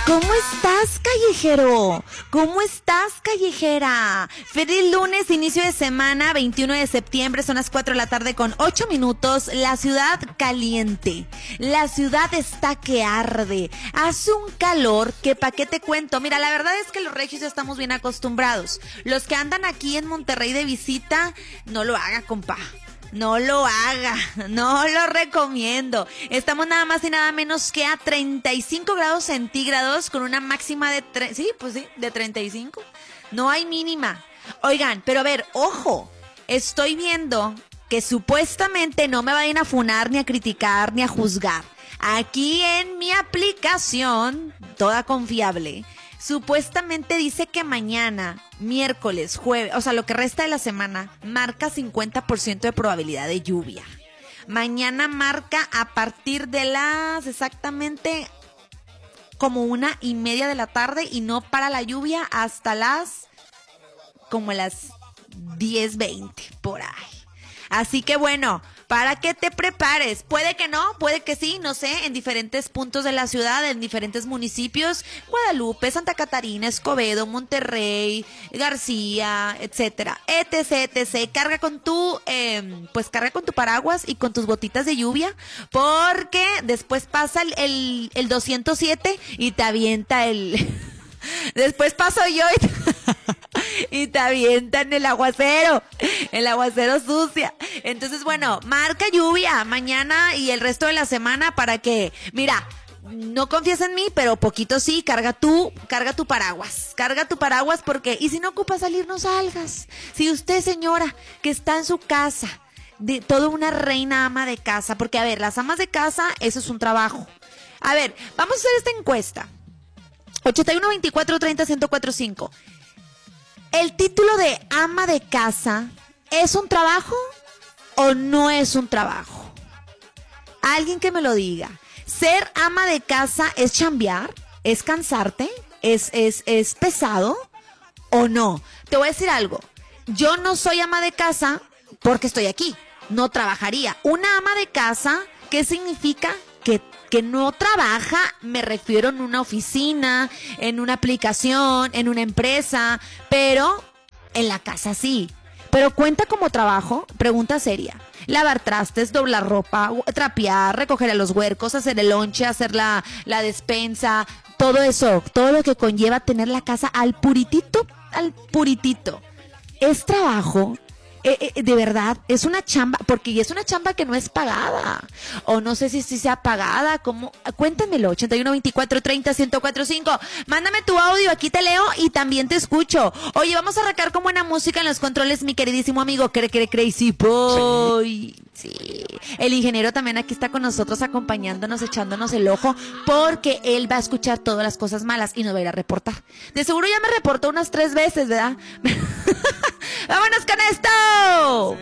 ¿Cómo estás, callejero? ¿Cómo estás, callejera? Feliz lunes, inicio de semana, 21 de septiembre, son las 4 de la tarde con 8 minutos. La ciudad caliente, la ciudad está que arde. Hace un calor que pa' qué te cuento. Mira, la verdad es que los regios ya estamos bien acostumbrados. Los que andan aquí en Monterrey de visita, no lo haga, compa. No lo haga, no lo recomiendo. Estamos nada más y nada menos que a 35 grados centígrados con una máxima de de 35. No hay mínima. Oigan, pero a ver, ojo, estoy viendo que supuestamente no me vayan a funar, ni a criticar, ni a juzgar. Aquí en mi aplicación, toda confiable, supuestamente dice que mañana, miércoles, jueves, o sea, lo que resta de la semana, marca 50% de probabilidad de lluvia. Mañana marca a partir de las exactamente como 1:30 de la tarde y no para la lluvia hasta las 10:20 por ahí. Así que bueno, para que te prepares, puede que no, puede que sí, no sé, en diferentes puntos de la ciudad, en diferentes municipios, Guadalupe, Santa Catarina, Escobedo, Monterrey, García, etcétera, etc. Carga con tu paraguas y con tus botitas de lluvia, porque después pasa el 207 y te avienta después paso yo y te avientan el aguacero sucia. Entonces, bueno, marca lluvia mañana y el resto de la semana para que, mira, no confíes en mí, pero poquito sí, carga tu paraguas porque, y si no ocupas salir, no salgas. Si usted, señora, que está en su casa, de toda una reina ama de casa, porque a ver, las amas de casa, eso es un trabajo. A ver, vamos a hacer esta encuesta. 81 24 30 1045. ¿El título de ama de casa es un trabajo o no es un trabajo? Alguien que me lo diga. ¿Ser ama de casa es chambear? ¿Es cansarte? ¿Es pesado o no? Te voy a decir algo. Yo no soy ama de casa porque estoy aquí. No trabajaría. Una ama de casa, ¿qué significa? Que no trabaja, me refiero en una oficina, en una aplicación, en una empresa, pero en la casa sí. ¿Pero cuenta como trabajo? Pregunta seria. Lavar trastes, doblar ropa, trapear, recoger a los huercos, hacer el lonche, hacer la despensa, todo eso, todo lo que conlleva tener la casa al puritito. ¿Es trabajo? De verdad, es una chamba, porque es una chamba que no es pagada, o no sé si sea pagada, como, cuéntamelo, 81 24 30 1045, mándame tu audio, aquí te leo y también te escucho. Oye, vamos a arrancar con buena música en los controles, mi queridísimo amigo Crazy Boy. Sí, el ingeniero también aquí está con nosotros, acompañándonos, echándonos el ojo, porque él va a escuchar todas las cosas malas y nos va a ir a reportar. De seguro ya me reportó unas 3 veces, ¿verdad? ¡Vámonos con esto!